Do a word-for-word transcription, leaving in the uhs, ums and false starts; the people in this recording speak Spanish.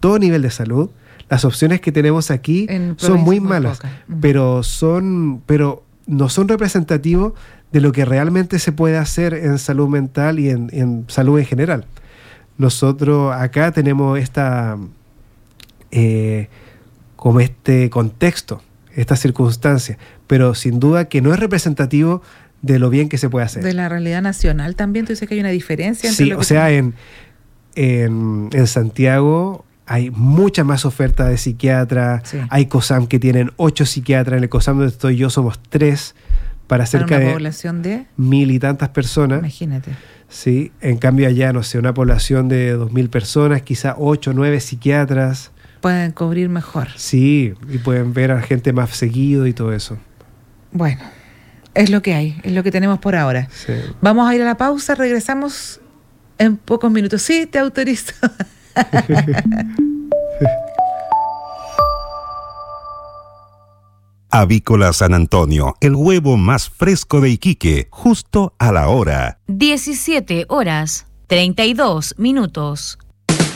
todo nivel de salud, las opciones que tenemos aquí son muy malas, muy pero son, pero no son representativos de lo que realmente se puede hacer en salud mental y en, en salud en general. Nosotros acá tenemos esta, eh, como este contexto, esta circunstancia, pero sin duda que no es representativo de lo bien que se puede hacer. De la realidad nacional también, tú dices que hay una diferencia entre sí, lo que o sea, se... en, en, en Santiago hay mucha más oferta de psiquiatras, sí. Hay COSAM que tienen ocho psiquiatras, en el COSAM donde estoy yo somos tres, para cerca para una de población de mil y tantas personas. Imagínate. Sí, en cambio allá, no sé, una población de dos mil personas, quizá ocho, nueve psiquiatras. Pueden cubrir mejor. Sí, y pueden ver a gente más seguido y todo eso. Bueno, es lo que hay, es lo que tenemos por ahora. Sí. Vamos a ir a la pausa, regresamos en pocos minutos. Sí, te autorizo. Avícola San Antonio, el huevo más fresco de Iquique, justo a la hora. diecisiete horas, treinta y dos minutos.